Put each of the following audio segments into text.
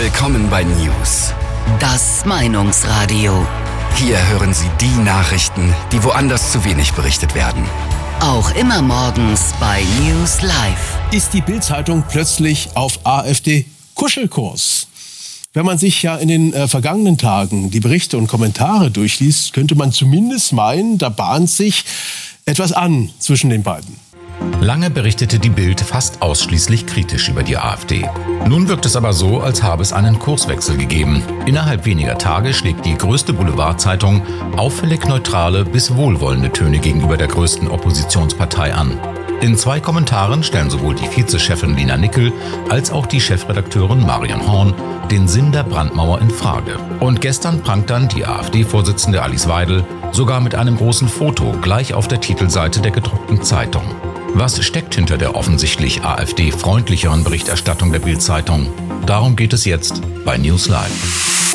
Willkommen bei News. Das Meinungsradio. Hier hören Sie die Nachrichten, die woanders zu wenig berichtet werden. Auch immer morgens bei News Live. Ist die Bild-Zeitung plötzlich auf AfD-Kuschelkurs? Wenn man sich ja in den vergangenen Tagen die Berichte und Kommentare durchliest, könnte man zumindest meinen, da bahnt sich etwas an zwischen den beiden. Lange berichtete die Bild fast ausschließlich kritisch über die AfD. Nun wirkt es aber so, als habe es einen Kurswechsel gegeben. Innerhalb weniger Tage schlägt die größte Boulevardzeitung auffällig neutrale bis wohlwollende Töne gegenüber der größten Oppositionspartei an. In 2 Kommentaren stellen sowohl die Vizechefin Lina Nickel als auch die Chefredakteurin Marion Horn den Sinn der Brandmauer in Frage. Und gestern prangt dann die AfD-Vorsitzende Alice Weidel sogar mit einem großen Foto gleich auf der Titelseite der gedruckten Zeitung. Was steckt hinter der offensichtlich AfD-freundlicheren Berichterstattung der Bild-Zeitung? Darum geht es jetzt bei News Live.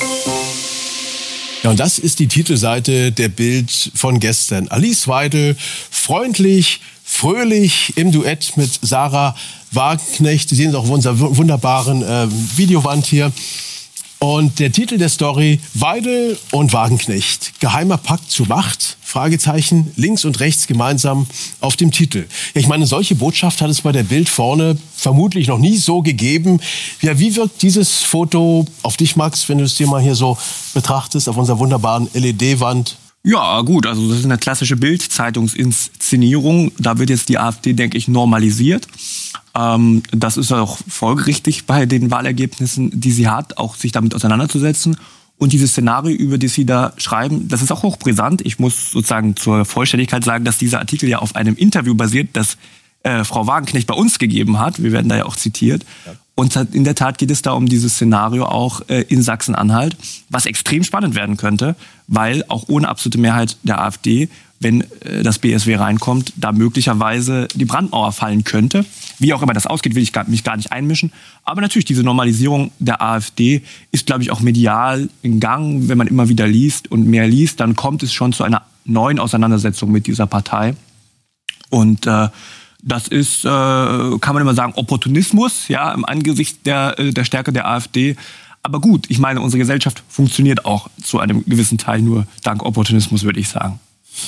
Ja, und das ist die Titelseite der Bild von gestern. Alice Weidel, freundlich, fröhlich im Duett mit Sarah Wagenknecht. Sie sehen es auch auf unserer wunderbaren Videowand hier. Und der Titel der Story: Weidel und Wagenknecht. Geheimer Pakt zur Macht? Fragezeichen, links und rechts gemeinsam auf dem Titel. Ja, ich meine, solche Botschaft hat es bei der Bild vorne vermutlich noch nie so gegeben. Ja, wie wirkt dieses Foto auf dich, Max, wenn du es dir mal hier so betrachtest, auf unserer wunderbaren LED-Wand? Ja, gut, also das ist eine klassische Bild-Zeitungsinszenierung. Da wird jetzt die AfD, denke ich, normalisiert. Das ist auch folgerichtig bei den Wahlergebnissen, die sie hat, auch sich damit auseinanderzusetzen. Und dieses Szenario, über das Sie da schreiben, das ist auch hochbrisant. Ich muss sozusagen zur Vollständigkeit sagen, dass dieser Artikel ja auf einem Interview basiert, das Frau Wagenknecht bei uns gegeben hat. Wir werden da ja auch zitiert. Ja. Und in der Tat geht es da um dieses Szenario auch in Sachsen-Anhalt, was extrem spannend werden könnte, weil auch ohne absolute Mehrheit der AfD, wenn das BSW reinkommt, da möglicherweise die Brandmauer fallen könnte. Wie auch immer das ausgeht, will ich mich gar nicht einmischen. Aber natürlich, diese Normalisierung der AfD ist, glaube ich, auch medial in Gang. Wenn man immer wieder liest und mehr liest, dann kommt es schon zu einer neuen Auseinandersetzung mit dieser Partei. Und das ist, kann man immer sagen, Opportunismus, ja, im Angesicht der Stärke der AfD. Aber gut, ich meine, unsere Gesellschaft funktioniert auch zu einem gewissen Teil nur dank Opportunismus, würde ich sagen.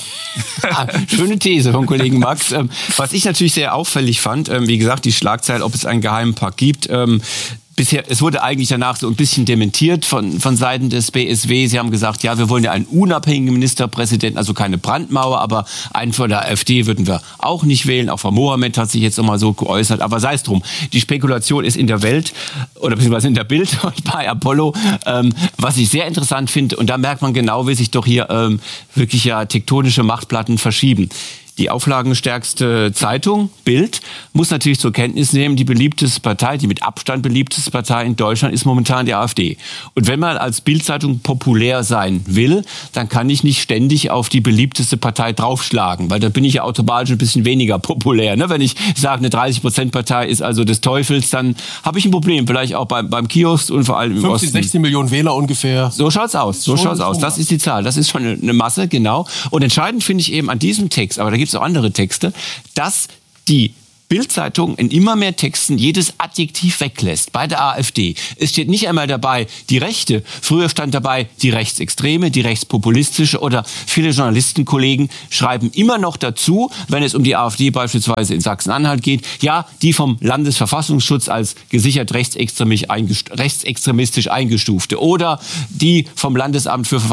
Schöne These vom Kollegen Max. Was ich natürlich sehr auffällig fand, wie gesagt, die Schlagzeile, ob es einen geheimen Pakt gibt. Bisher, es wurde eigentlich danach so ein bisschen dementiert von Seiten des BSW. Sie haben gesagt, ja, wir wollen ja einen unabhängigen Ministerpräsidenten, also keine Brandmauer, aber einen von der AfD würden wir auch nicht wählen. Auch Frau Mohammed hat sich jetzt nochmal so geäußert. Aber sei es drum, die Spekulation ist in der Welt oder beziehungsweise in der Bild und bei Apollo, was ich sehr interessant finde. Und da merkt man genau, wie sich doch hier wirklich ja tektonische Machtplatten verschieben. Die auflagenstärkste Zeitung, Bild, muss natürlich zur Kenntnis nehmen, die beliebteste Partei, die mit Abstand beliebteste Partei in Deutschland ist momentan die AfD. Und wenn man als Bild-Zeitung populär sein will, dann kann ich nicht ständig auf die beliebteste Partei draufschlagen, weil dann bin ich ja automatisch ein bisschen weniger populär. Ne? Wenn ich sage, eine 30%-Partei ist also des Teufels, dann habe ich ein Problem, vielleicht auch beim Kiosk und vor allem im 15, Osten. 16 Millionen Wähler ungefähr. So schaut's aus, Das ist die Zahl, das ist schon eine Masse, genau. Und entscheidend finde ich eben an diesem Text, aber da gibt es auch andere Texte, dass die Bild-Zeitung in immer mehr Texten jedes Adjektiv weglässt. Bei der AfD. Es steht nicht einmal dabei die Rechte. Früher stand dabei die Rechtsextreme, die rechtspopulistische oder viele Journalistenkollegen schreiben immer noch dazu, wenn es um die AfD beispielsweise in Sachsen-Anhalt geht, ja, die vom Landesverfassungsschutz als gesichert rechtsextremistisch eingestufte oder die vom Landesamt für